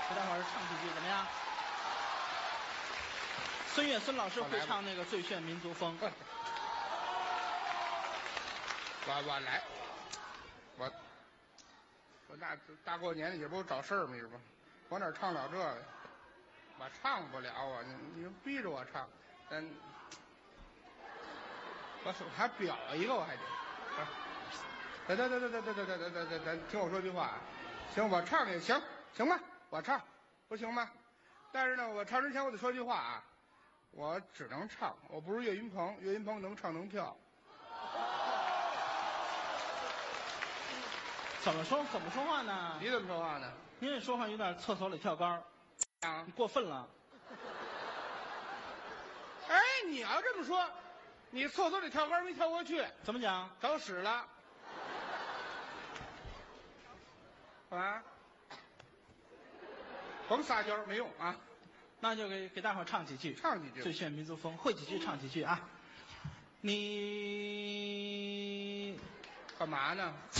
给大伙儿唱几句怎么样？孙越孙老师会唱那个《最炫民族风》。 我来，我大过年的也不找事儿没是吧？我哪唱了这个？我唱不了啊！你逼着我唱，我还表一个，我还得。等，听我说句话啊。行，我唱也行，行吧？我唱，不行吗？但是呢，我唱之前我得说句话啊，我只能唱，我不是岳云鹏，岳云鹏能唱能跳。 怎么说话呢？ 你怎么说话呢？ 您这说话有点厕所里跳高，你过分了。 哎，你要这么说，你厕所里跳高没跳过去， 怎么讲？ 找屎了。啊，甭撒娇没用啊！ 那就给大伙儿唱几句， 唱几句， 最炫民族风，会几句唱几句啊！你干嘛呢？